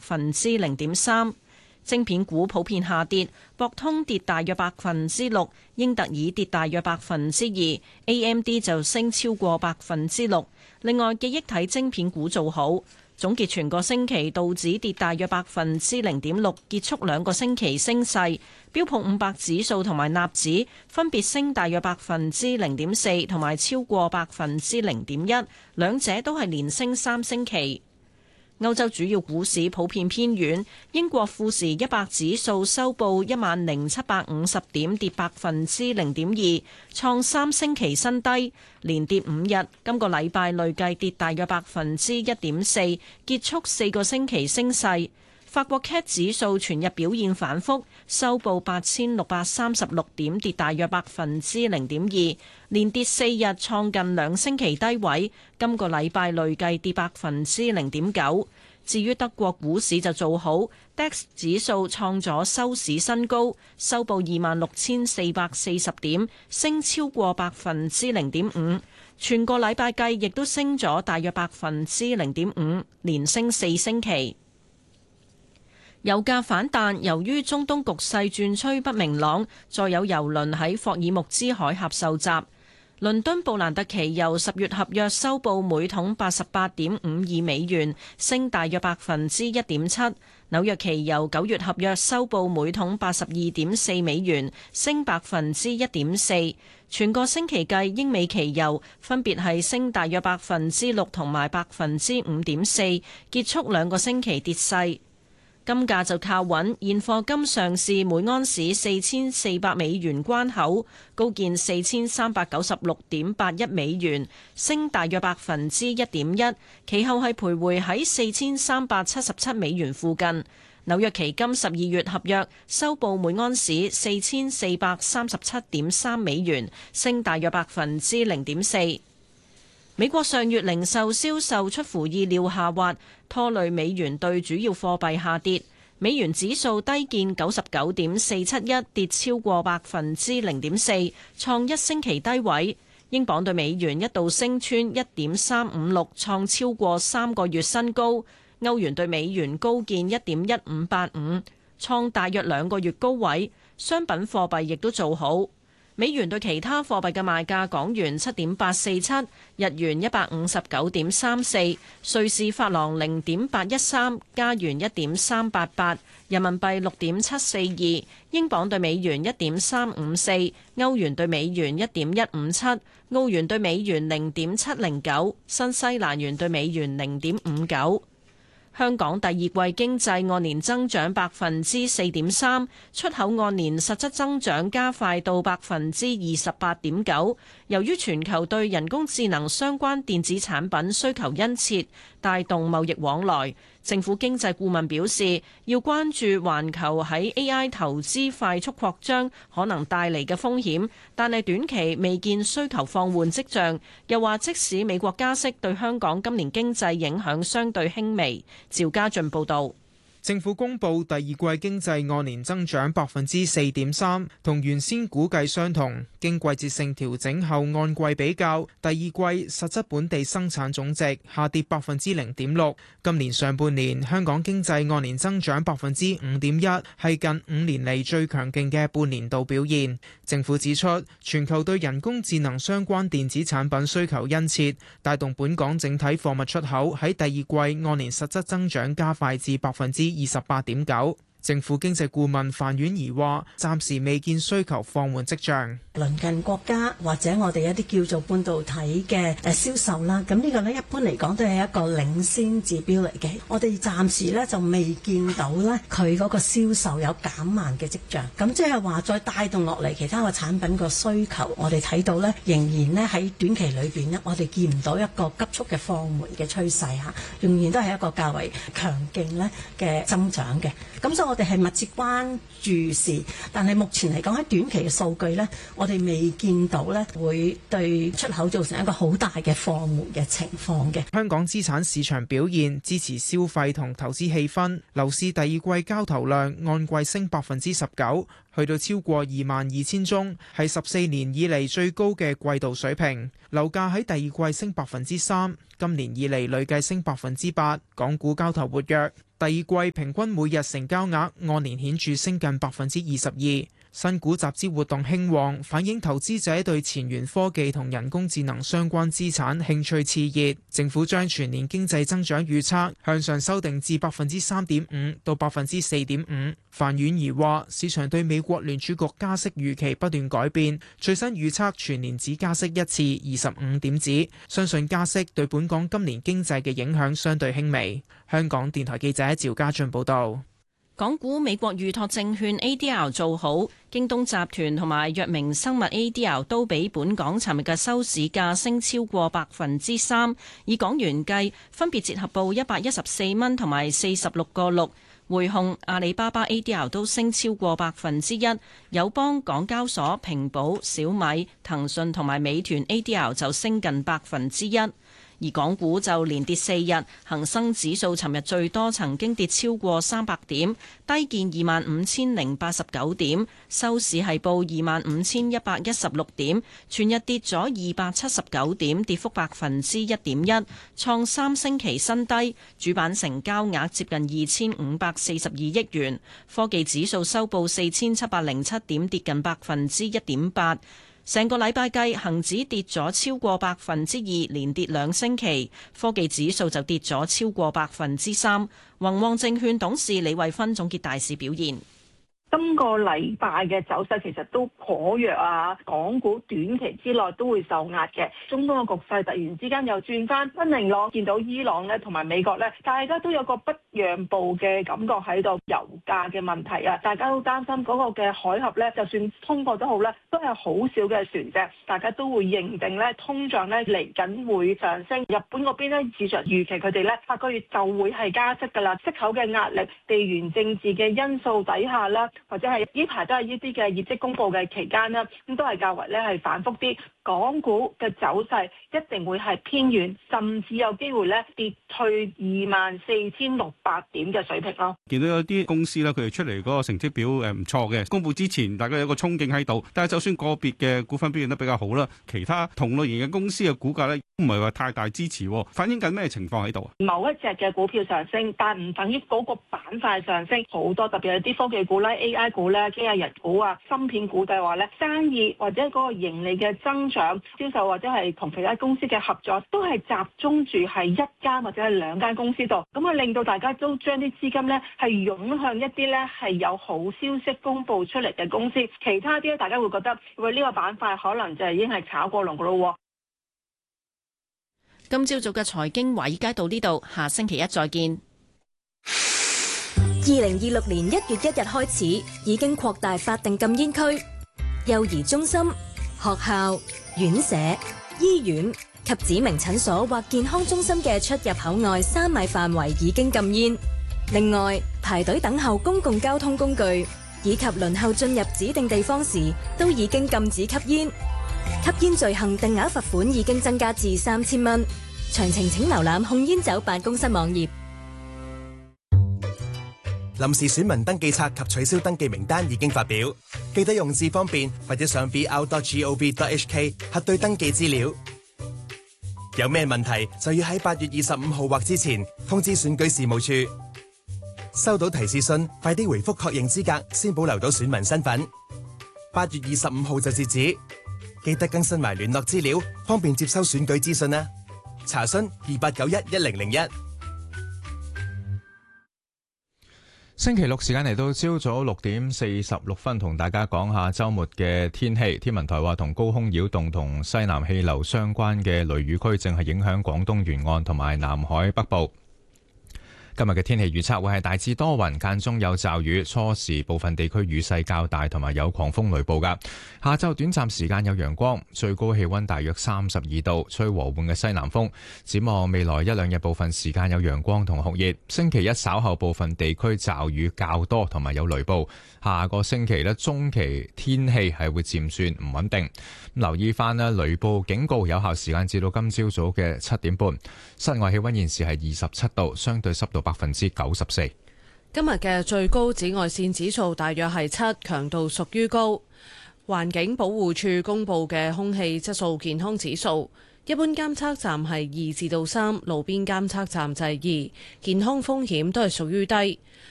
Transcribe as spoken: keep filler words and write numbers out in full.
分之零點三。晶片股普遍下跌，博通跌大約百分之六，英特爾跌大約百分之二 ，A M D 就升超過百分之六。另外，記憶體晶片股做好。總結全個星期，道指跌大約百分之零點六，結束兩個星期升勢。標普五百指數同埋納指分別升大約百分之零點四，同埋超過百分之零點一，兩者都係連升三星期。歐洲主要股市普遍偏軟，英國富時一百指數收報一萬零七百五十點，跌百分之零點二，創三星期新低，連跌五日。今個禮拜累計跌大約百分之一點四，結束四個星期升勢。法國 C A C 指數全日表現反覆，收報八千六百三十六點，跌大約百分之零點二，連跌四日，創近兩星期低位。今個禮拜累計跌百分之零點九。至於德國股市就做好 ，D A X 指數創咗收市新高，收報二萬六千四百四十點，升超過百分之零點五。全個禮拜計亦都升咗大約百分之零點五，連升四星期。油價反彈，由於中東局勢轉趨不明朗，再有油輪喺霍爾木茲海峽受襲。倫敦布蘭特期油十月合約收報每桶八十八點五二美元，升大約百分之一點七。紐約期油九月合約收報每桶八十二點四美元，升百分之一點四。全個星期計，英美期油分別係升大約百分之六同埋百分之五點四，結束兩個星期跌勢。金價就靠穩，現貨金上市每安士四千四百美元關口，高見四千三百九十六點八一美元，升大約百分之一點一。其後係徘徊喺四千三百七十七美元附近。紐約期金十二月合約收報每安士四千四百三十七點三美元，升大約百分之零點四。美國上月零售銷售出乎意料下滑，拖累美元對主要貨幣下跌。美元指數低見九十九點四七一，跌超過百分之零點四，創一星期低位。英鎊對美元一度升穿一點三五六，創超過三個月新高。歐元對美元高見一點一五八五，創大約兩個月高位。商品貨幣亦都做好。美元對其他貨幣嘅賣價：港元七點八四七，日元一百五十九點三四，瑞士法郎零點八一三，加元一點三八八，人民幣六點七四二，英鎊對美元一點三五四，歐元對美元一點一五七，澳元對美元零點七零九，新西蘭元對美元零點五九。香港第二季經濟按年增長百分之四點三，出口按年實質增長加快到百分之二十八點九。由於全球對人工智能相關電子產品需求殷切，帶動貿易往來。政府經濟顧問表示，要關注環球喺 A I 投資快速擴張可能帶嚟嘅風險，但係短期未見需求放緩跡象。又話即使美國加息，對香港今年經濟影響相對輕微。趙家俊報導。 政府公布第二季經濟按年增長百分之四點三，同原先估計相同。經季節性調整後，按季比較，第二季實質本地生產總值下跌百分之零點六。今年上半年香港經濟按年增長百分之五點一，係近五年嚟最強勁嘅半年度表現。政府指出，全球對人工智能相關電子產品需求殷切，帶動本港整體貨物出口喺第二季按年實質增長加快至百分之二十八點九。政府經濟顧問范婉儀話：暫時未見需求放緩跡象。 鄰近國家或者我哋一啲叫做半導體嘅誒銷售啦，咁呢個呢一般嚟講都係一個領先指標嚟嘅。我哋暫時呢就未見到呢佢嗰個銷售有減慢嘅跡象。咁即係話再帶動落嚟其他個產品個需求，我哋睇到呢仍然呢喺短期裏邊呢，我哋見唔到一個急速嘅放緩嘅趨勢嚇，仍然都係一個較為強勁呢嘅增長嘅。咁所以我哋係密切關注視，但係目前嚟講喺短期嘅數據呢，我哋未見到呢會對出口造成一個好大嘅放緩嘅情況嘅。 香港資產市場表現支持消費同投資氣氛，樓市第二季交投量按季升百分之十九，去到超過二萬二千宗，係十四年以嚟最高嘅季度水平。樓價喺第二季升百分之三，今年以嚟累計升百分之八。港股交投活躍。 第二季平均每日成交額按年顯著升近百分之二十二。新股集資活動興旺，反映投資者對前沿科技同人工智能相關資產興趣熾熱。政府將全年經濟增長預測向上修訂至百分之三點五到百分之四點五。范婉儀話：市場對美國聯儲局加息預期不斷改變，最新預測全年只加息一次，二十五點子。相信加息對本港今年經濟嘅影響相對輕微。香港電台記者趙家俊報道。 港股美國預託證券 A D R 做好，京東集團同埋藥明生物 A D R 都比本港尋日嘅收市價升超過百分之三，以港元計分別折合報一百一十四蚊同埋四十六個六。匯控、阿里巴巴 A D R 都升超過百分之一，友邦、港交所、平保、小米、騰訊同埋美團 A D R 就升近百分之一。而港股就連跌四日，恒生指數尋日最多曾經跌超過三百點，低見二萬五千零八十九點，收市係報二萬五千一百一十六點，全日跌咗二百七十九點，跌幅百分之一點一，創三星期新低。主板成交額接近二千五百四十二億元，科技指數收報四千七百零七點，跌近百分之一點八。成個禮拜計，恒指跌咗超過百分之二，連跌兩星期。科技指數就跌咗超過百分之三。宏旺證券董事李慧芬總結大市表現。 今個禮拜嘅走勢其實都頗弱啊，港股短期之內都會受壓嘅。中東嘅局勢突然之間又轉翻不明朗，見到伊朗咧同埋美國咧，大家都有個不讓步嘅感覺喺度。油價嘅問題啊，大家都擔心嗰個嘅海峽咧，就算通過都好咧，都係好少嘅船隻，大家都會認定咧通脹咧嚟緊會上升。日本嗰邊咧市場預期佢哋咧下個月就會係加息㗎啦，息口嘅壓力、地緣政治嘅因素底下啦。或者係呢排都係呢啲嘅業績公佈嘅期間啦，咁都係較為咧係反覆啲。港股嘅走勢一定會係偏軟，甚至有機會咧跌退二萬四千六百點嘅水平咯。 見到有啲公司咧，佢哋出嚟嗰個成績表誒唔錯嘅，公佈之前大家有個憧憬喺度。但係就算個別嘅股份表現得比較好啦，其他同類型嘅公司嘅股價咧唔係話太大支持，反映緊咩情況喺度啊？ 某一隻嘅股票上升，但唔等於嗰個板塊上升。好多特別係啲科技股啦、A I 股咧、機械人股啊、芯片股，就係話咧生意或者嗰個盈利嘅增長、銷售或者係同其他公司嘅合作，都係集中住係一家或者係兩間公司度，咁啊令到大家都將啲資金咧係湧向一啲咧係有好消息公佈出嚟嘅公司，其他啲大家會覺得喂，呢個板塊可能就係已經係炒過龍噶咯。 今朝早嘅財經華爾街到呢度，下星期一再見。 二零二六年一月一日開始，已經擴大法定禁煙區，幼兒中心、學校、院舍、醫院及指明診所或健康中心嘅出入口外三米範圍已經禁煙。另外，排隊等候公共交通工具以及輪候進入指定地方時，都已經禁止吸煙。吸煙罪行定額罰款已經增加至三千蚊。詳情請瀏覽控煙酒辦公室網頁。 臨時選民登記冊及取消登記名單已經發表，記得用字方便或者上 v r dot gov dot h k 核對登記資料。有咩問題就要喺八月二十五號或之前通知選舉事務處。收到提示信，快啲回覆確認資格，先保留到選民身份。八月二十五號就截止，記得更新埋聯絡資料，方便接收選舉資訊啦。查詢二八九一一零零一。 星期六時間嚟到朝早六點四十六分，同大家講下周末嘅天氣。天文台話，同高空擾動同西南氣流相關嘅雷雨區正係影響廣東沿岸同埋南海北部。今日嘅天氣預測會係大致多雲，間中有驟雨，初時部分地區雨勢較大，同埋有狂風雷暴㗎。下晝短暫時間有陽光，最高氣溫大約三十二度，吹和緩嘅西南風。展望未來一兩日部分時間有陽光同酷熱，星期一稍後部分地區驟雨較多，同埋有雷暴。下個星期呢，中期天氣係會漸轉唔穩定。留意翻呢，雷暴警告有效時間至到今朝早嘅七點半。室外氣溫現時係二十七度，相對濕度百分之九十四。 今日嘅最高紫外線指數大約係七，強度屬於高。環境保護署公布嘅空氣質素健康指數， 一般監測站係二至到三，路邊監測站就係二，健康風險都係屬於低。